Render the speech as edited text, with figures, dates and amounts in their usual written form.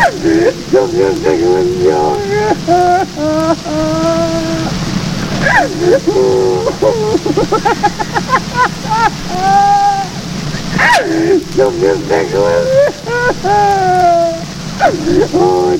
Don't you think it was young? Don't you think it was... Oh,